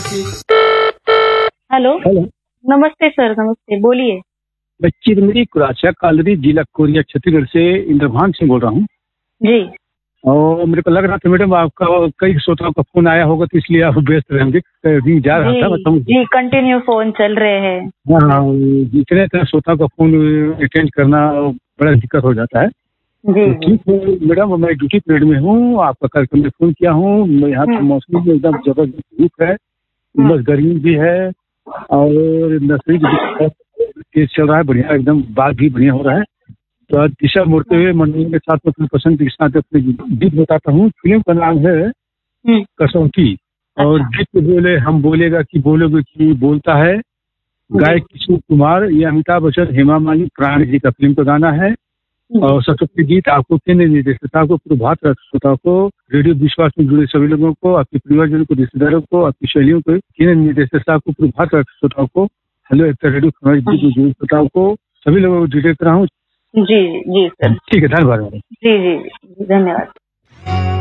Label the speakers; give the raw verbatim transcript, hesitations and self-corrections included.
Speaker 1: Hello,
Speaker 2: hello.
Speaker 1: नमस्ते sir, नमस्ते, बोलिए।
Speaker 2: मैं चिरमिरी कुराचा कालरी जिला कोरिया छत्तीसगढ़ से इंद्रभान सिंह बोल रहा हूँ।
Speaker 1: जी।
Speaker 2: और मेरे को लग रहा था मैडम आपका कई श्रोताओं का फोन आया होगा तो इसलिए आप व्यस्त रहेंगे। रिंग जा रहा था
Speaker 1: जी,
Speaker 2: बताऊँ।
Speaker 1: जी, कंटिन्यू फोन चल रहे हैं।
Speaker 2: हाँ हाँ, जितने तरह श्रोताओं का फोन अटेंड करना बड़ा दिक्कत हो जाता है।
Speaker 1: जी,
Speaker 2: तो
Speaker 1: जी।
Speaker 2: ठीक है मैडम, मैं ड्यूटी पीरियड में हूँ, आपका कार्यक्रम में फोन किया हूँ। मैं यहाँ का
Speaker 1: हुँ,
Speaker 2: मौसम भी एकदम जबरदस्त धूप है,
Speaker 1: हुँ,
Speaker 2: उमस गर्मी भी है और नर्सरी भी तेज चल रहा है, बढ़िया एकदम बाग भी बढ़िया हो रहा है। तो आज दिशा मोड़ते हुए मंडली के साथ में अपनी पसंद के साथ अपने गीत बताता हूँ। फिल्म का नाम है
Speaker 1: हुँ।
Speaker 2: कसौटी। और
Speaker 1: अच्छा।
Speaker 2: गीत में बोले हम बोलेगा कि बोलोगे कि बोलता है, गायक किशोर कुमार, ये अमिताभ बच्चन, हेमा मालिनी, प्राण जी का फिल्म का गाना है।
Speaker 1: जी,
Speaker 2: और सबसे गीत आपको केंद्रीय निदेशता को, प्रभात श्रोताओं को, रेडियो विश्वास में जुड़े सभी लोगों को, आपके परिवारजनों को, रिश्तेदारों को, आपकी शैलियों को, केंद्रीय निदेशता को, प्रभात श्रोताओं को, हेलो एक रेडियो हमारे गीत में जुड़े श्रोताओं को, सभी लोगों को डिटेक्ट रहा हूँ।
Speaker 1: जी, जी सर।
Speaker 2: ठीक है, धन्यवाद।
Speaker 1: जी, जी, जी, धन्यवाद।